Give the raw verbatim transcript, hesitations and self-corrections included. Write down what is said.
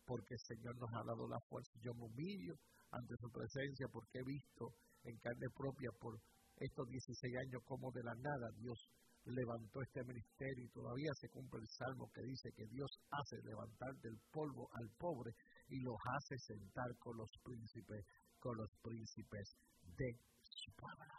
porque el Señor nos ha dado la fuerza. Yo me humillo ante su presencia porque he visto en carne propia por estos dieciséis años como de la nada Dios levantó este ministerio, y todavía se cumple el salmo que dice que Dios hace levantar del polvo al pobre y los hace sentar con los príncipes, con los príncipes de su pueblo.